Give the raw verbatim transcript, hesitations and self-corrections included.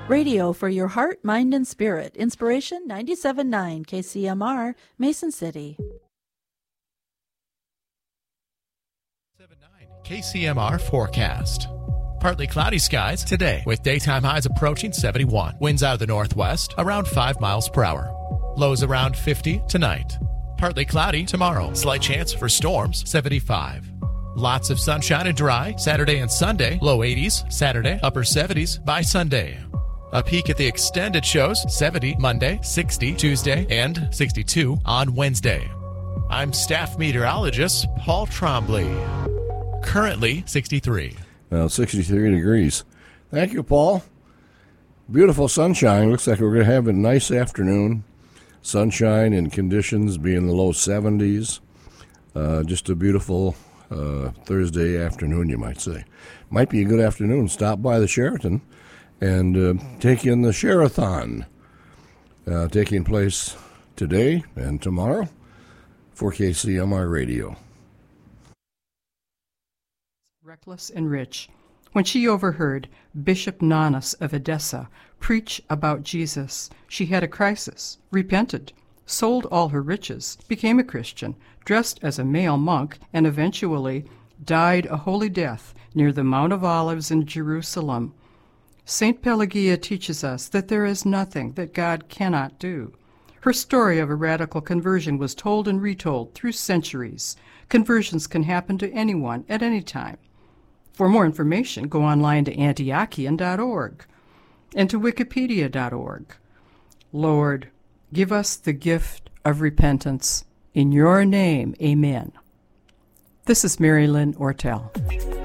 Radio for your heart, mind, and spirit. Inspiration ninety-seven point nine K C M R, Mason City. K C M R forecast. Partly cloudy skies today with daytime highs approaching seventy-one. Winds out of the northwest around five miles per hour. Lows around fifty tonight. Partly cloudy tomorrow. Slight chance for storms, seventy-five. Lots of sunshine and dry Saturday and Sunday. Low eighties Saturday, upper seventies by Sunday. A peek at the extended shows, seventy Monday, sixty Tuesday, and sixty-two on Wednesday. I'm staff meteorologist Paul Trombley. Currently sixty-three. Well, sixty-three degrees. Thank you, Paul. Beautiful sunshine. Looks like we're going to have a nice afternoon. Sunshine and conditions be in the low seventies. Uh, just a beautiful uh, Thursday afternoon, you might say. Might be a good afternoon. Stop by the Sheraton and uh, take in the Sherathon, uh, taking place today and tomorrow for K C M R Radio. Reckless and rich. When she overheard Bishop Nanas of Edessa preach about Jesus, she had a crisis, repented, sold all her riches, became a Christian, dressed as a male monk, and eventually died a holy death near the Mount of Olives in Jerusalem. Saint Pelagia teaches us that there is nothing that God cannot do. Her story of a radical conversion was told and retold through centuries. Conversions can happen to anyone at any time. For more information, go online to antiochian dot org and to wikipedia dot org. Lord, give us the gift of repentance. In your name, amen. This is Mary Lynn Ortel.